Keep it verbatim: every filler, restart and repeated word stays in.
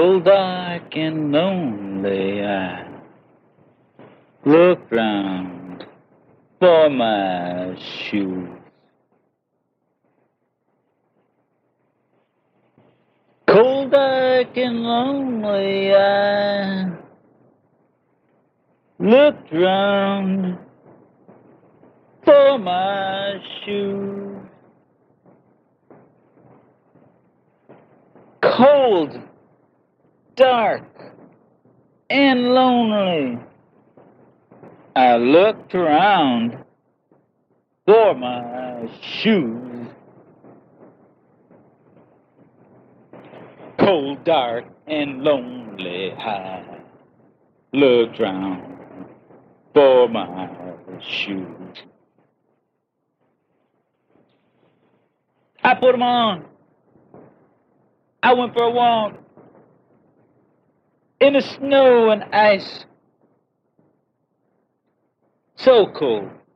Cold, dark, and lonely, I looked round for my shoes. Cold, dark, and lonely, I looked round for my shoes. Cold, dark, and lonely, I looked around for my shoes. Cold, dark, and lonely, I looked round for my shoes. I put them on. I went for a walk in the snow and ice. So cold.